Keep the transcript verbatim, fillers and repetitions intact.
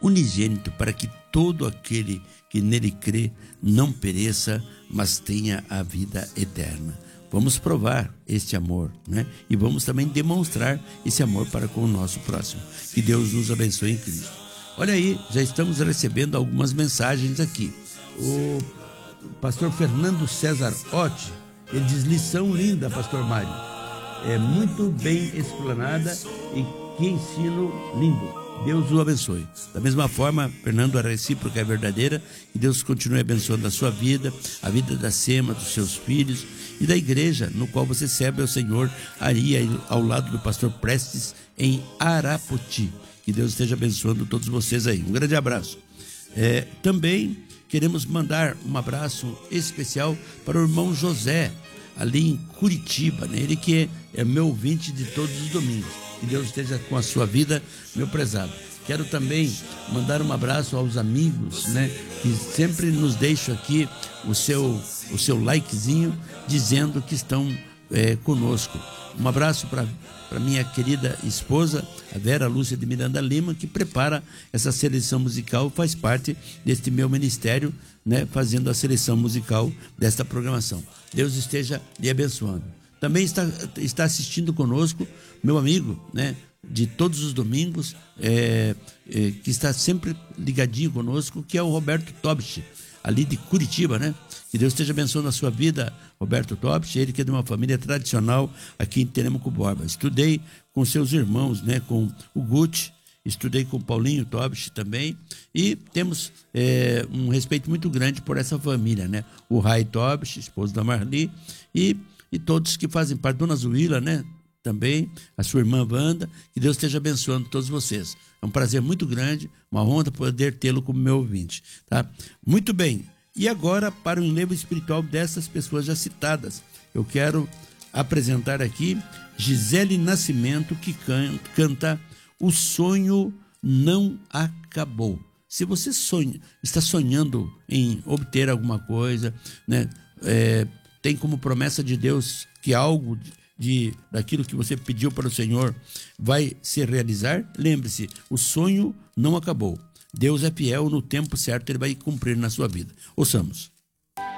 unigênito, para que todo aquele que nele crê não pereça, mas tenha a vida eterna. Vamos provar este amor, né? E vamos também demonstrar esse amor para com o nosso próximo. Que Deus nos abençoe em Cristo. Olha aí, já estamos recebendo algumas mensagens aqui. O pastor Fernando César Otti, ele diz: lição linda, pastor Mário. É muito bem explanada e que ensino lindo. Deus o abençoe. Da mesma forma, Fernando, a recíproca é verdadeira, e Deus continue abençoando a sua vida, a vida da Sema, dos seus filhos e da igreja no qual você serve ao Senhor, ali ao lado do pastor Prestes, em Arapoti. Que Deus esteja abençoando todos vocês aí. Um grande abraço. É, também queremos mandar um abraço especial para o irmão José, ali em Curitiba, né? Ele que é, é meu ouvinte de todos os domingos. Que Deus esteja com a sua vida, meu prezado. Quero também mandar um abraço aos amigos, né, que sempre nos deixam aqui o seu, o seu likezinho, dizendo que estão é, conosco. Um abraço para para minha querida esposa, a Vera Lúcia de Miranda Lima, que prepara essa seleção musical, faz parte deste meu ministério, né, fazendo a seleção musical desta programação. Deus esteja lhe abençoando. Também está, está assistindo conosco meu amigo, né, de todos os domingos, é, é, que está sempre ligadinho conosco, que é o Roberto Tobich, ali de Curitiba, né? Que Deus esteja abençoando a sua vida, Roberto Tobich, ele que é de uma família tradicional aqui em Telêmaco Borba. Estudei com seus irmãos, né, com o Guti, estudei com o Paulinho Tobich também, e temos é, um respeito muito grande por essa família, né? O Rai Tobich, esposo da Marli, e, e todos que fazem parte, Dona Zuíla, né? Também, a sua irmã Wanda, que Deus esteja abençoando todos vocês. É um prazer muito grande, uma honra poder tê-lo como meu ouvinte, tá? Muito bem, e agora para o enlevo espiritual dessas pessoas já citadas, eu quero apresentar aqui Gisele Nascimento, que can, canta O Sonho Não Acabou. Se você sonha, está sonhando em obter alguma coisa, né? É, tem como promessa de Deus que algo de, daquilo que você pediu para o Senhor vai se realizar, lembre-se, o sonho não acabou. Deus é fiel, no tempo certo ele vai cumprir na sua vida. Ouçamos.